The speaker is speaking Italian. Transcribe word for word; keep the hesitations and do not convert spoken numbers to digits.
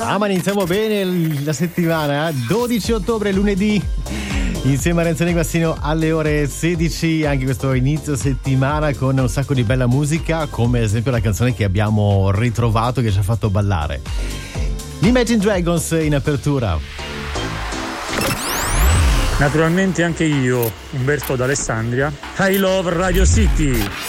Ah, ma iniziamo bene la settimana, dodici ottobre, lunedì, insieme a Renzani Guastino alle ore sedici, anche questo inizio settimana con un sacco di bella musica, come ad esempio la canzone che abbiamo ritrovato che ci ha fatto ballare. Gli Imagine Dragons in apertura. Naturalmente anche io, Umberto d'Alessandria, I love Radio City.